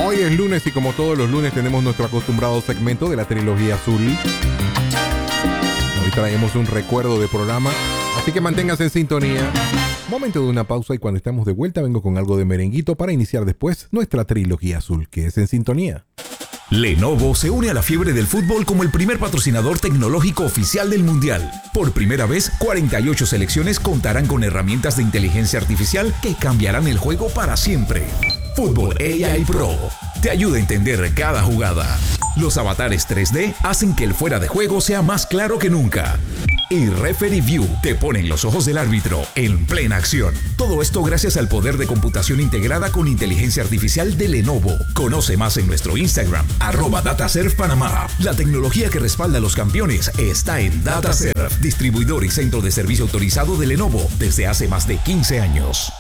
Hoy es lunes y como todos los lunes tenemos nuestro acostumbrado segmento de la trilogía azul. Hoy traemos un recuerdo de programa, así que manténgase en sintonía. Momento de una pausa y cuando estemos de vuelta vengo con algo de merenguito para iniciar después nuestra trilogía azul, que es en sintonía. Lenovo se une a la fiebre del fútbol como el primer patrocinador tecnológico oficial del Mundial. Por primera vez, 48 selecciones contarán con herramientas de inteligencia artificial que cambiarán el juego para siempre. Fútbol AI Pro te ayuda a entender cada jugada. Los avatares 3D hacen que el fuera de juego sea más claro que nunca. Y Referee View te ponen los ojos del árbitro en plena acción. Todo esto gracias al poder de computación integrada con inteligencia artificial de Lenovo. Conoce más en nuestro Instagram, @DataServPanamá. La tecnología que respalda a los campeones está en DataServ, distribuidor y centro de servicio autorizado de Lenovo desde hace más de 15 años.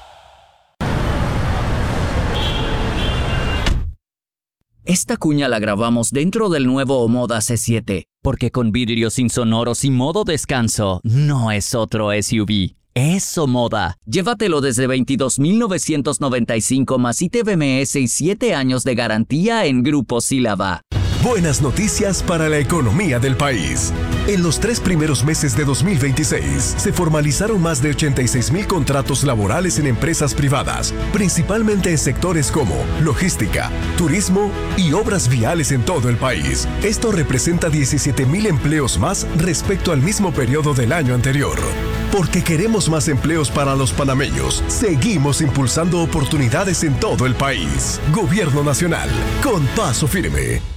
Esta cuña la grabamos dentro del nuevo Omoda C7, porque con vidrios insonoros y modo descanso, no es otro SUV. Es Omoda. Llévatelo desde $22,995 más ITBMS y 7 años de garantía en Grupo Sílaba. Buenas noticias para la economía del país. En los 3 primeros meses de 2026, se formalizaron más de 86,000 contratos laborales en empresas privadas, principalmente en sectores como logística, turismo y obras viales en todo el país. Esto representa 17,000 empleos más respecto al mismo periodo del año anterior. Porque queremos más empleos para los panameños, seguimos impulsando oportunidades en todo el país. Gobierno Nacional, con paso firme.